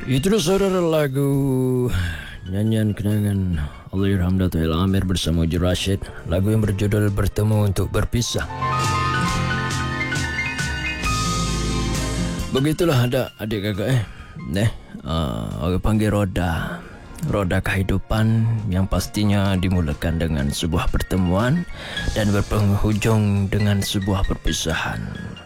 Itulah saudara lagu nyanyian kenangan Allahyarham Datuk El Amir bersama Haji Rashid. Lagu yang berjudul Bertemu Untuk Berpisah. Begitulah ada adik kakak orang panggil roda kehidupan yang pastinya dimulakan dengan sebuah pertemuan dan berpenghujung dengan sebuah perpisahan.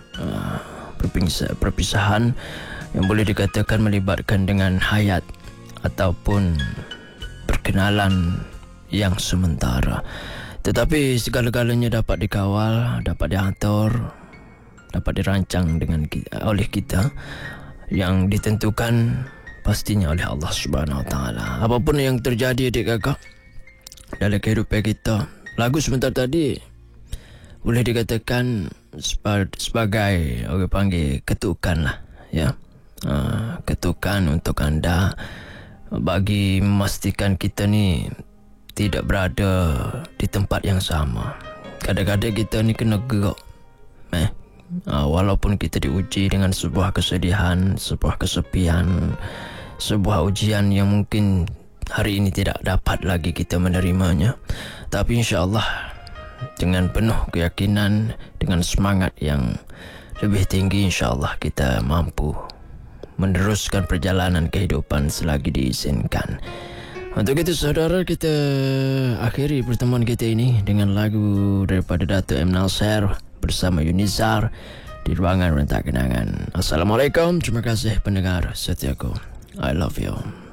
Perpisahan yang boleh dikatakan melibatkan dengan hayat ataupun perkenalan yang sementara. Tetapi segala-galanya dapat dikawal, dapat diatur, dapat dirancang oleh kita, yang ditentukan pastinya oleh Allah Subhanahu Wa Taala. Apapun yang terjadi adik kakak dalam kehidupan kita, lagu sebentar tadi boleh dikatakan sebagai orang panggil ketukan lah, ya. Ketukan untuk anda bagi memastikan kita ni tidak berada di tempat yang sama. Kadang-kadang kita ni kena gerak, walaupun kita diuji dengan sebuah kesedihan, sebuah kesepian, sebuah ujian yang mungkin hari ini tidak dapat lagi kita menerimanya, tapi insya-Allah dengan penuh keyakinan, dengan semangat yang lebih tinggi, insya-Allah kita mampu meneruskan perjalanan kehidupan selagi diizinkan. Untuk itu saudara, kita akhiri pertemuan kita ini dengan lagu daripada Datuk M. Nasir bersama Yunizar di ruangan rentak kenangan. Assalamualaikum, terima kasih pendengar setiaku. I love you.